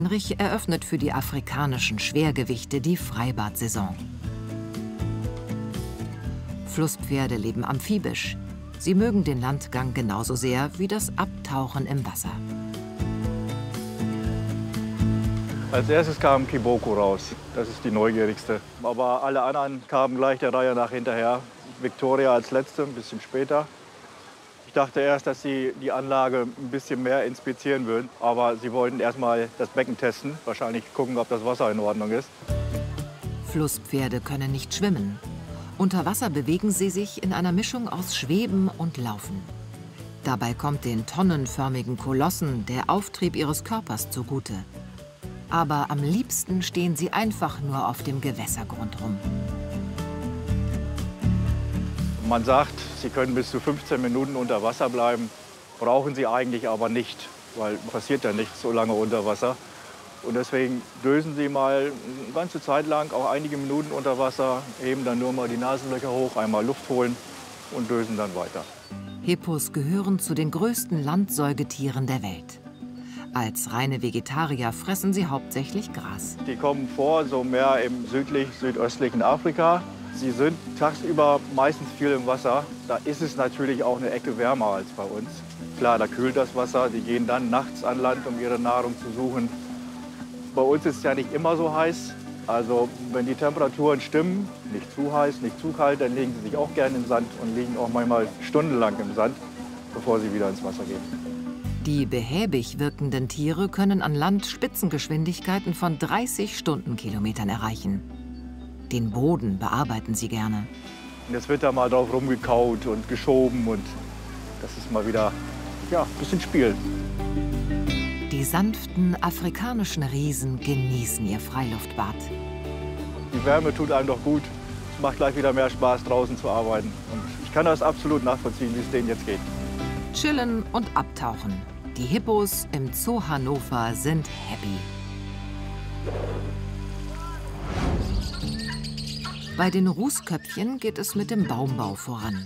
Heinrich eröffnet für die afrikanischen Schwergewichte die Freibad-Saison. Flusspferde leben amphibisch. Sie mögen den Landgang genauso sehr wie das Abtauchen im Wasser. Als erstes kam Kiboko raus. Das ist die neugierigste. Aber alle anderen kamen gleich der Reihe nach hinterher. Victoria als letzte, ein bisschen später. Ich dachte erst, dass sie die Anlage ein bisschen mehr inspizieren würden. Aber sie wollten erst mal das Becken testen. Wahrscheinlich gucken, ob das Wasser in Ordnung ist. Flusspferde können nicht schwimmen. Unter Wasser bewegen sie sich in einer Mischung aus Schweben und Laufen. Dabei kommt den tonnenförmigen Kolossen der Auftrieb ihres Körpers zugute. Aber am liebsten stehen sie einfach nur auf dem Gewässergrund rum. Man sagt, sie können bis zu 15 Minuten unter Wasser bleiben. Brauchen sie eigentlich aber nicht, weil passiert ja nichts so lange unter Wasser. Und deswegen dösen sie mal eine ganze Zeit lang, auch einige Minuten unter Wasser, heben dann nur mal die Nasenlöcher hoch, einmal Luft holen und dösen dann weiter. Hippos gehören zu den größten Landsäugetieren der Welt. Als reine Vegetarier fressen sie hauptsächlich Gras. Die kommen vor, so mehr im südöstlichen Afrika. Sie sind tagsüber meistens viel im Wasser. Da ist es natürlich auch eine Ecke wärmer als bei uns. Klar, da kühlt das Wasser. Die gehen dann nachts an Land, um ihre Nahrung zu suchen. Bei uns ist es ja nicht immer so heiß. Also wenn die Temperaturen stimmen, nicht zu heiß, nicht zu kalt, dann legen sie sich auch gerne im Sand und liegen auch manchmal stundenlang im Sand, bevor sie wieder ins Wasser gehen. Die behäbig wirkenden Tiere können an Land Spitzengeschwindigkeiten von 30 Stundenkilometern erreichen. Den Boden bearbeiten sie gerne. Und jetzt wird da mal drauf rumgekaut und geschoben und das ist mal wieder ein bisschen Spiel. Die sanften afrikanischen Riesen genießen ihr Freiluftbad. Die Wärme tut einem doch gut. Es macht gleich wieder mehr Spaß, draußen zu arbeiten. Und ich kann das absolut nachvollziehen, wie es denen jetzt geht. Chillen und abtauchen. Die Hippos im Zoo Hannover sind happy. Bei den Rußköpfchen geht es mit dem Baumbau voran.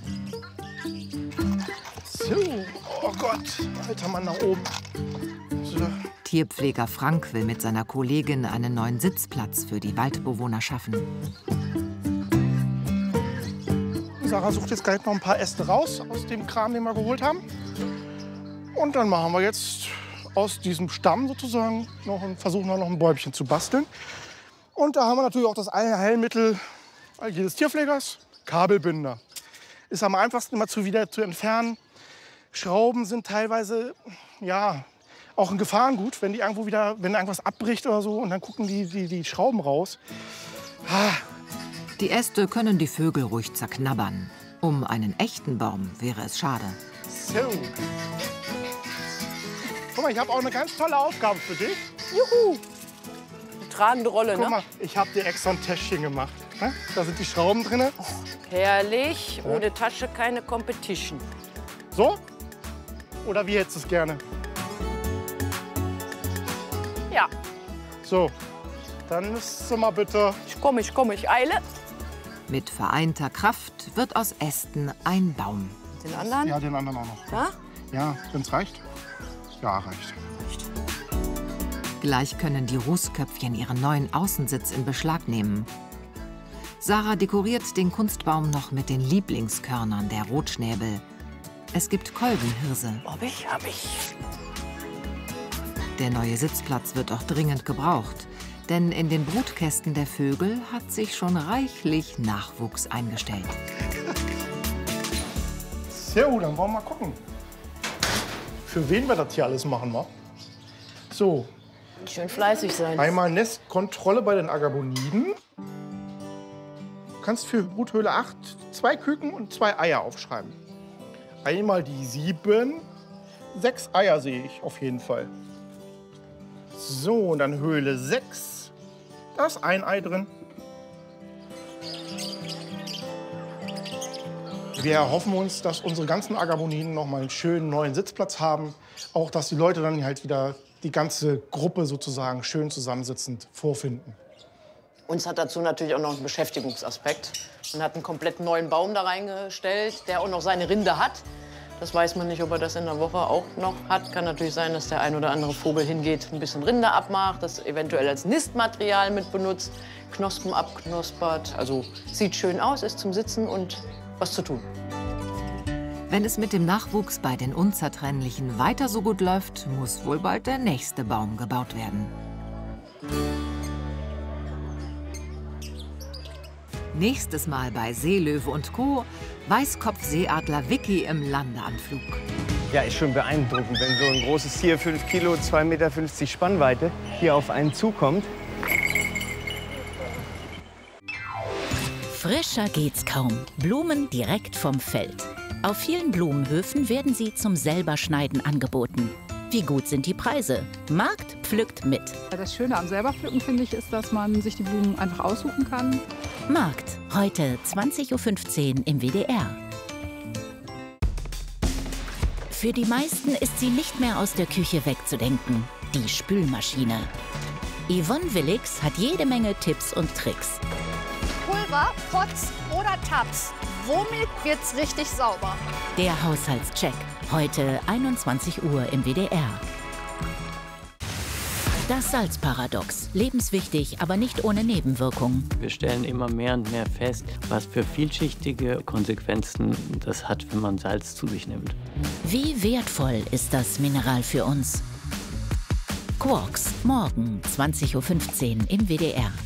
So, oh Gott, alter Mann nach oben. So. Tierpfleger Frank will mit seiner Kollegin einen neuen Sitzplatz für die Waldbewohner schaffen. Sarah sucht jetzt gleich noch ein paar Äste raus aus dem Kram, den wir geholt haben. Und dann machen wir jetzt aus diesem Stamm sozusagen versuchen wir noch ein Bäumchen zu basteln. Und da haben wir natürlich auch das Heilmittel jedes Tierpflegers, Kabelbinder. Ist am einfachsten immer wieder zu entfernen. Schrauben sind teilweise auch ein Gefahrengut, wenn irgendwas abbricht oder so und dann gucken die Schrauben raus. Die Äste können die Vögel ruhig zerknabbern. Um einen echten Baum wäre es schade. So. Guck mal, ich habe auch eine ganz tolle Aufgabe für dich. Juhu! Eine tragende Rolle, Guck ne? mal, ich habe dir extra ein Täschchen gemacht. Ne? Da sind die Schrauben drin. Oh, herrlich. Ja. Ohne Tasche keine Competition. So? Oder wie hättest du es gerne? Ja. So, dann ist mal bitte. Ich komme, ich eile. Mit vereinter Kraft wird aus Ästen ein Baum. Den anderen? Ja, den anderen auch noch. Ja? Ja, wenn es reicht? Ja, reicht. Gleich können die Rußköpfchen ihren neuen Außensitz in Beschlag nehmen. Sarah dekoriert den Kunstbaum noch mit den Lieblingskörnern der Rotschnäbel. Es gibt Kolbenhirse. Hab ich. Der neue Sitzplatz wird auch dringend gebraucht. Denn in den Brutkästen der Vögel hat sich schon reichlich Nachwuchs eingestellt. So, dann wollen wir mal gucken, für wen wir das hier alles machen, wa? So. Schön fleißig sein. Einmal Nestkontrolle bei den Agaboniden. Du kannst für Bruthöhle 8 2 Küken und 2 Eier aufschreiben. Einmal die 7. 6 Eier sehe ich auf jeden Fall. So, und dann Höhle 6. Da ist ein Ei drin. Wir erhoffen uns, dass unsere ganzen Agaboniden noch mal einen schönen neuen Sitzplatz haben. Auch, dass die Leute dann halt wieder die ganze Gruppe sozusagen schön zusammensitzend vorfinden. Uns hat dazu natürlich auch noch einen Beschäftigungsaspekt. Man hat einen komplett neuen Baum da reingestellt, der auch noch seine Rinde hat. Das weiß man nicht, ob er das in der Woche auch noch hat. Kann natürlich sein, dass der ein oder andere Vogel hingeht, ein bisschen Rinde abmacht, das eventuell als Nistmaterial mit benutzt, Knospen abknospert. Also sieht schön aus, ist zum Sitzen und was zu tun. Wenn es mit dem Nachwuchs bei den Unzertrennlichen weiter so gut läuft, muss wohl bald der nächste Baum gebaut werden. Nächstes Mal bei Seelöwe und Co. Weißkopfseeadler Vicky im Landeanflug. Ja, ist schon beeindruckend, wenn so ein großes Tier, 5 Kilo, 2,50 Meter Spannweite, hier auf einen zukommt. Frischer geht's kaum. Blumen direkt vom Feld. Auf vielen Blumenhöfen werden sie zum Selberschneiden angeboten. Wie gut sind die Preise? Markt pflückt mit. Das Schöne am Selberpflücken, finde ich, ist, dass man sich die Blumen einfach aussuchen kann. Markt, heute 20:15 Uhr im WDR. Für die meisten ist sie nicht mehr aus der Küche wegzudenken. Die Spülmaschine. Yvonne Willigs hat jede Menge Tipps und Tricks. Pulver, Pots oder Tabs. Womit wird's richtig sauber? Der Haushaltscheck. Heute 21 Uhr im WDR. Das Salzparadox. Lebenswichtig, aber nicht ohne Nebenwirkungen. Wir stellen immer mehr und mehr fest, was für vielschichtige Konsequenzen das hat, wenn man Salz zu sich nimmt. Wie wertvoll ist das Mineral für uns? Quarks, morgen 20:15 Uhr im WDR.